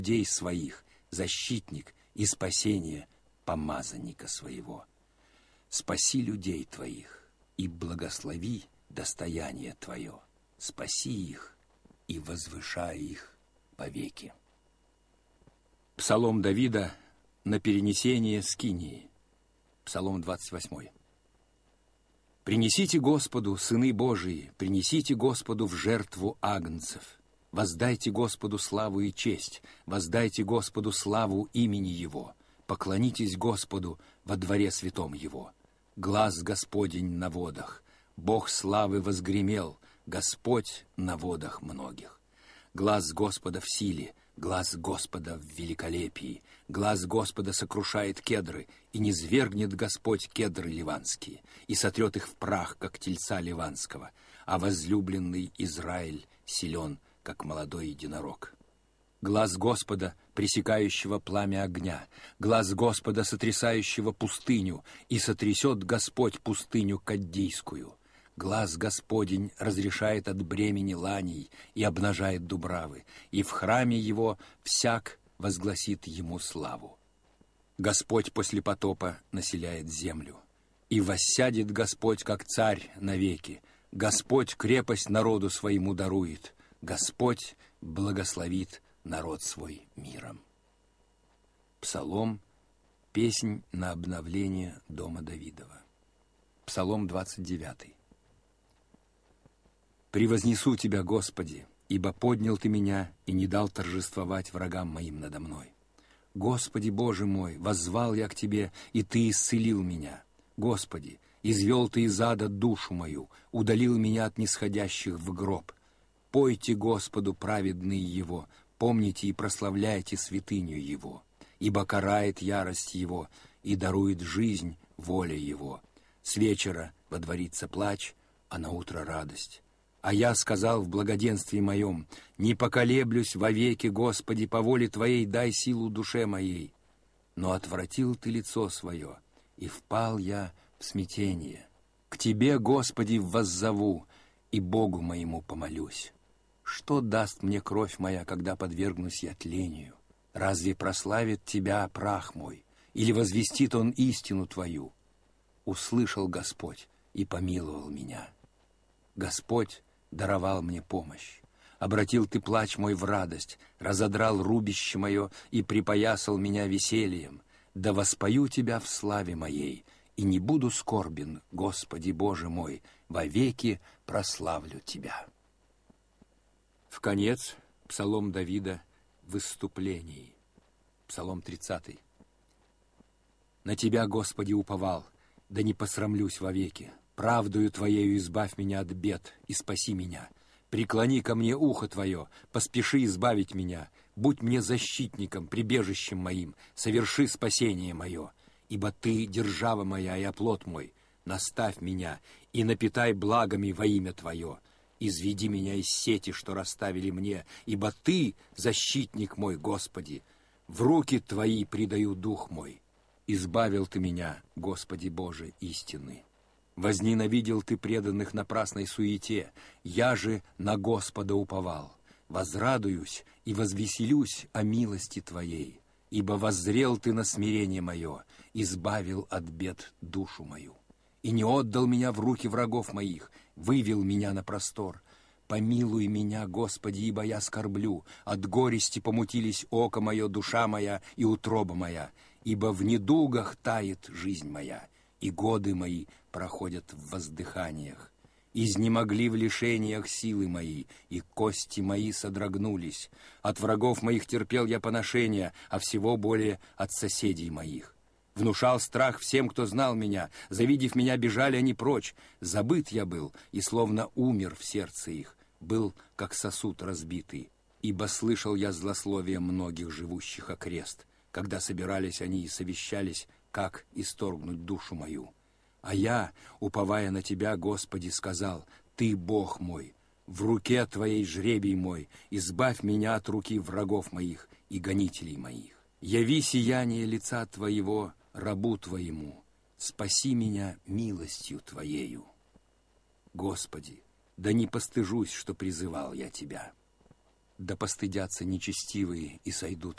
людей своих, защитник и спасение помазанника своего. Спаси людей твоих и благослови достояние твое, спаси их и возвышай их повеки. Псалом Давида на перенесение скинии. Псалом 28. «Принесите Господу, сыны Божии, принесите Господу в жертву агнцев. Воздайте Господу славу и честь, воздайте Господу славу имени Его, поклонитесь Господу во дворе святом Его. Глас Господень на водах, Бог славы возгремел, Господь на водах многих. Глас Господа в силе, глас Господа в великолепии, глас Господа сокрушает кедры, и низвергнет Господь кедры ливанские, и сотрет их в прах, как тельца ливанского, а возлюбленный Израиль силен, как молодой единорог. Глас Господа, пресекающего пламя огня, глас Господа, сотрясающего пустыню, и сотрясет Господь пустыню Каддийскую. Глас Господень разрешает от бремени ланей и обнажает дубравы, и в храме Его всяк возгласит Ему славу. Господь после потопа населяет землю, и воссядет Господь, как царь навеки. Господь крепость народу своему дарует, Господь благословит народ свой миром». Псалом, песнь на обновление дома Давидова. Псалом 29. «Превознесу Тебя, Господи, ибо поднял Ты меня и не дал торжествовать врагам моим надо мной. Господи, Боже мой, воззвал я к Тебе, и Ты исцелил меня. Господи, извел Ты из ада душу мою, удалил меня от нисходящих в гроб. Пойте Господу праведные Его, помните и прославляйте святыню Его, ибо карает ярость Его и дарует жизнь воля Его. С вечера водворится плач, а наутро радость. А я сказал в благоденствии моем: не поколеблюсь вовеки, Господи, по воле Твоей дай силу душе моей. Но отвратил Ты лицо свое, и впал я в смятение. К Тебе, Господи, воззову, и Богу моему помолюсь. Что даст мне кровь моя, когда подвергнусь я тлению? Разве прославит Тебя прах мой, или возвестит он истину Твою? Услышал Господь и помиловал меня. Господь даровал мне помощь. Обратил Ты плач мой в радость, разодрал рубище мое и припоясал меня весельем. Да воспою Тебя в славе моей, и не буду скорбен, Господи Боже мой, вовеки прославлю Тебя». В конец псалом Давида в выступлении. Псалом 30. «На Тебя, Господи, уповал, да не посрамлюсь вовеки. Правдою Твоею избавь меня от бед и спаси меня. Преклони ко мне ухо Твое, поспеши избавить меня. Будь мне защитником, прибежищем моим, соверши спасение мое. Ибо Ты держава моя и оплот мой. Наставь меня и напитай благами во имя Твое. Изведи меня из сети, что расставили мне, ибо Ты защитник мой, Господи. В руки Твои предаю дух мой. Избавил Ты меня, Господи Боже, истинный. Возненавидел Ты преданных напрасной суете, я же на Господа уповал. Возрадуюсь и возвеселюсь о милости Твоей, ибо воззрел Ты на смирение мое, избавил от бед душу мою. И не отдал меня в руки врагов моих, вывел меня на простор. Помилуй меня, Господи, ибо я скорблю, от горести помутились око мое, душа моя и утроба моя, ибо в недугах тает жизнь моя, и годы мои проходят в воздыханиях. Изнемогли в лишениях силы мои, и кости мои содрогнулись. От врагов моих терпел я поношения, а всего более от соседей моих. Внушал страх всем, кто знал меня, завидев меня, бежали они прочь. Забыт я был, и словно умер в сердце их, был, как сосуд разбитый. Ибо слышал я злословие многих живущих окрест, когда собирались они и совещались, как исторгнуть душу мою. А я, уповая на Тебя, Господи, сказал: Ты Бог мой, в руке Твоей жребий мой, избавь меня от руки врагов моих и гонителей моих. Яви сияние лица Твоего рабу Твоему, спаси меня милостью Твоею. Господи, да не постыжусь, что призывал я Тебя. Да постыдятся нечестивые и сойдут